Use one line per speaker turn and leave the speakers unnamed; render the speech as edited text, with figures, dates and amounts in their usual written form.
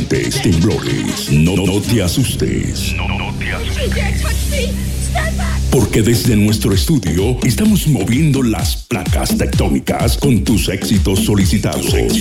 terremotos, temblores. No te asustes. No te asustes. Porque desde nuestro estudio estamos moviendo las placas tectónicas con tus éxitos solicitados.